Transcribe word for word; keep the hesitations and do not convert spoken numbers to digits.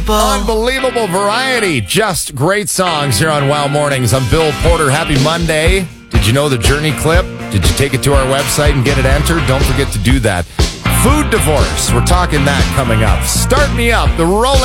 Unbelievable. Unbelievable variety. Just great songs here on Wow Mornings. I'm Bill Porter. Happy Monday. Did you know the Journey clip? Did you take it to our website and get it entered? Don't forget to do that. Food divorce. We're talking that coming up. Start me up. The Rolling